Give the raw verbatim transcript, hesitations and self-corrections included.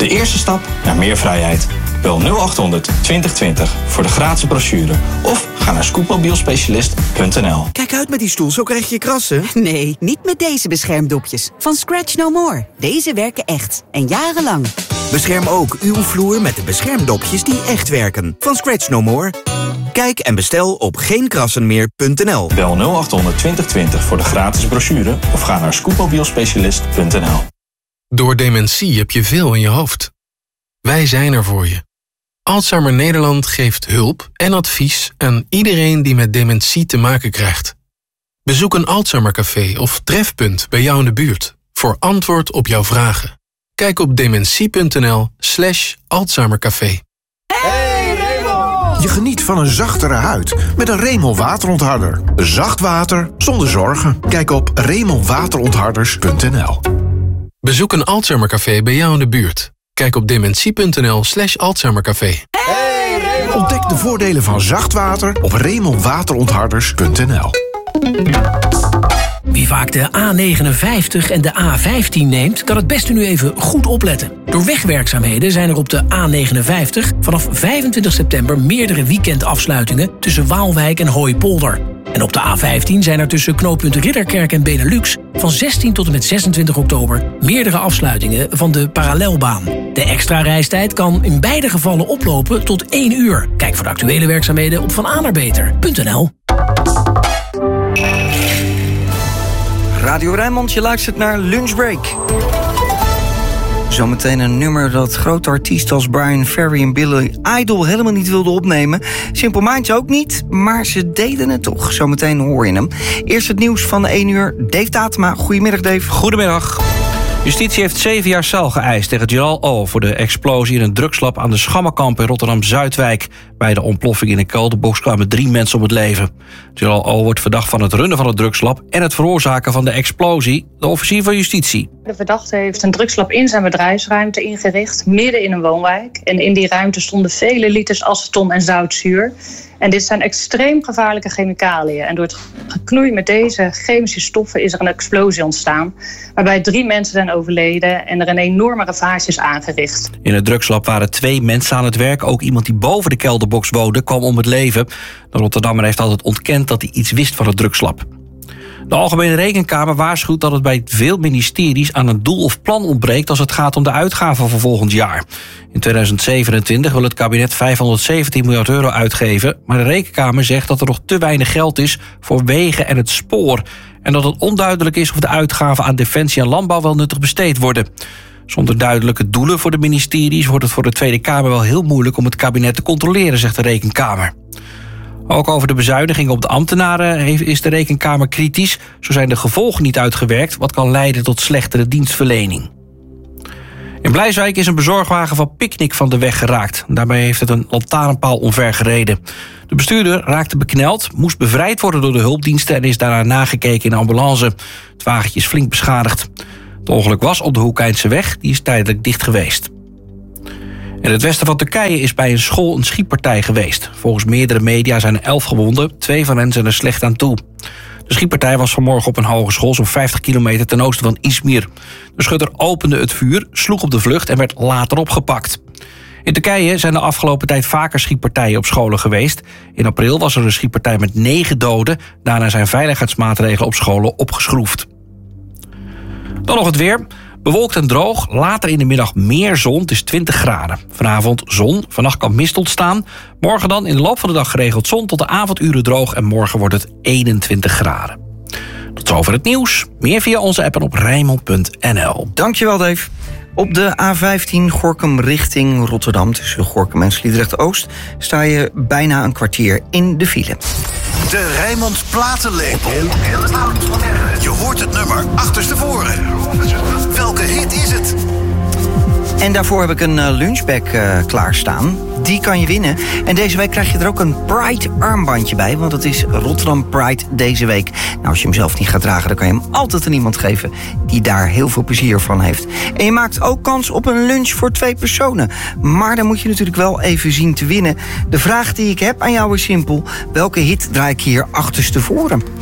eerste stap naar meer vrijheid. Bel nul acht honderd twintig twintig voor de gratis brochure. Of ga naar scootmobielspecialist punt n l. Kijk uit met die stoel, zo krijg je krassen. Nee, niet met deze beschermdopjes. Van Scratch No More. Deze werken echt. En jarenlang. Bescherm ook uw vloer met de beschermdopjes die echt werken. Van Scratch No More. Kijk en bestel op geen krassen meer punt n l. Bel nul acht honderd twintig twintig voor de gratis brochure. Of ga naar scootmobielspecialist punt n l. Door dementie heb je veel in je hoofd. Wij zijn er voor je. Alzheimer Nederland geeft hulp en advies aan iedereen die met dementie te maken krijgt. Bezoek een Alzheimercafé of trefpunt bij jou in de buurt voor antwoord op jouw vragen. Kijk op dementie punt n l slash Alzheimercafé. Hey Raymond! Je geniet van een zachtere huid met een Raymond waterontharder. Zacht water zonder zorgen. Kijk op raymond waterontharders punt n l. Bezoek een Alzheimercafé bij jou in de buurt. Kijk op dementie punt n l slash Alzheimercafé. Hey Raymond! Ontdek de voordelen van zacht water op raymond waterontharders punt n l. Wie vaak de A negenenvijftig en de A vijftien neemt, kan het beste nu even goed opletten. Door wegwerkzaamheden zijn er op de A negenenvijftig vanaf vijfentwintig september meerdere weekendafsluitingen tussen Waalwijk en Hooipolder. En op de A vijftien zijn er tussen knooppunt Ridderkerk en Benelux van zestien tot en met zesentwintig oktober meerdere afsluitingen van de parallelbaan. De extra reistijd kan in beide gevallen oplopen tot één uur. Kijk voor de actuele werkzaamheden op van aanerbeter punt n l. Radio Rijnmond, je luistert naar Lunchbreak. Zometeen een nummer dat grote artiesten als Brian Ferry en Billy Idol helemaal niet wilden opnemen. Simple Minds ook niet, maar ze deden het toch. Zometeen hoor je hem. Eerst het nieuws van één uur. Dave Tatema, goedemiddag Dave. Goedemiddag. Justitie heeft zeven jaar cel geëist tegen Jalal O. voor de explosie in een drugslab aan de Schammenkamp in Rotterdam-Zuidwijk. Bij de ontploffing in een kelderbox kwamen drie mensen om het leven. Jalal O. wordt verdacht van het runnen van het drugslab en het veroorzaken van de explosie. De officier van Justitie. De verdachte heeft een drugslab in zijn bedrijfsruimte ingericht, midden in een woonwijk. En in die ruimte stonden vele liters aceton en zoutzuur. En dit zijn extreem gevaarlijke chemicaliën. En door het geknoei met deze chemische stoffen is er een explosie ontstaan, waarbij drie mensen zijn overleden en er een enorme ravage is aangericht. In het drugslab waren twee mensen aan het werk. Ook iemand die boven de kelderbox woonde kwam om het leven. De Rotterdammer heeft altijd ontkend dat hij iets wist van het drugslab. De Algemene Rekenkamer waarschuwt dat het bij veel ministeries aan een doel of plan ontbreekt als het gaat om de uitgaven voor volgend jaar. In tweeduizend zevenentwintig wil het kabinet vijfhonderdzeventien miljard euro uitgeven, maar de Rekenkamer zegt dat er nog te weinig geld is voor wegen en het spoor en dat het onduidelijk is of de uitgaven aan defensie en landbouw wel nuttig besteed worden. Zonder duidelijke doelen voor de ministeries wordt het voor de Tweede Kamer wel heel moeilijk om het kabinet te controleren, zegt de Rekenkamer. Ook over de bezuinigingen op de ambtenaren is de Rekenkamer kritisch. Zo zijn de gevolgen niet uitgewerkt, wat kan leiden tot slechtere dienstverlening. In Blijswijk is een bezorgwagen van Picnic van de weg geraakt. Daarbij heeft het een lantaarnpaal omver gereden. De bestuurder raakte bekneld, moest bevrijd worden door de hulpdiensten en is daarna nagekeken in de ambulance. Het wagentje is flink beschadigd. Het ongeluk was op de Hoekijnseweg, die is tijdelijk dicht geweest. In het westen van Turkije is bij een school een schietpartij geweest. Volgens meerdere media zijn er elf gewonden, twee van hen zijn er slecht aan toe. De schietpartij was vanmorgen op een hogeschool zo'n vijftig kilometer ten oosten van Izmir. De schutter opende het vuur, sloeg op de vlucht en werd later opgepakt. In Turkije zijn de afgelopen tijd vaker schietpartijen op scholen geweest. In april was er een schietpartij met negen doden. Daarna zijn veiligheidsmaatregelen op scholen opgeschroefd. Dan nog het weer. Bewolkt en droog, later in de middag meer zon, het is twintig graden. Vanavond zon, vannacht kan mist ontstaan. Morgen dan in de loop van de dag geregeld zon, tot de avonduren droog en morgen wordt het eenentwintig graden. Tot zover het nieuws. Meer via onze app en op rijnmond punt n l. Dankjewel Dave. Op de A vijftien Gorinchem richting Rotterdam, tussen Gorinchem en Sliedrecht-Oost, sta je bijna een kwartier in de file. De Rijnmond Platenlepel. Je hoort het nummer achterstevoren. Welke hit is het? En daarvoor heb ik een uh, lunchbag uh, klaarstaan. Die kan je winnen. En deze week krijg je er ook een Pride armbandje bij. Want het is Rotterdam Pride deze week. Nou, als je hem zelf niet gaat dragen, dan kan je hem altijd aan iemand geven die daar heel veel plezier van heeft. En je maakt ook kans op een lunch voor twee personen. Maar dan moet je natuurlijk wel even zien te winnen. De vraag die ik heb aan jou is simpel. Welke hit draai ik hier achterstevoren?